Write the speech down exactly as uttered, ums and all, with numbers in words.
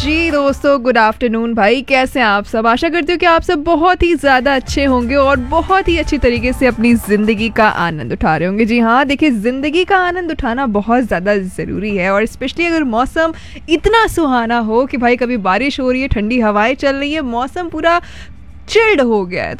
जी दोस्तों, good afternoon भाई। कैसे हैं आप सब? आशा करती हूँ कि आप सब बहुत ही ज़्यादा अच्छे होंगे और बहुत ही अच्छी तरीके से अपनी ज़िंदगी का आनंद उठा रहे होंगे। जी हाँ, देखिए, ज़िंदगी का आनंद उठाना बहुत ज़्यादा ज़रूरी है, और स्पेशली अगर मौसम इतना सुहाना हो कि भाई कभी बारिश हो रही है, ठंडी हवाएं चल रही है, मौसम पूरा चिल्ड हो गया है,